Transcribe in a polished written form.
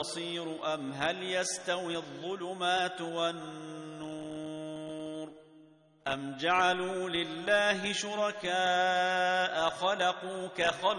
البصير أم هل يستوي الظلمات والنور أم جعلوا لله شركاء خلقوا كخلقه